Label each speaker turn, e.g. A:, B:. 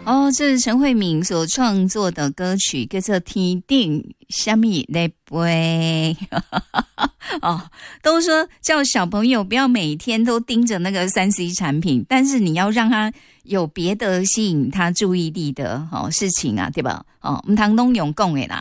A: 哦，这是陈慧敏所创作的歌曲，叫做《天顶虾米在飞》。哦，都说叫小朋友不要每天都盯着那个3C 产品，但是你要让他有别的吸引他注意力的事情啊，对吧？唔通拢用讲的啦。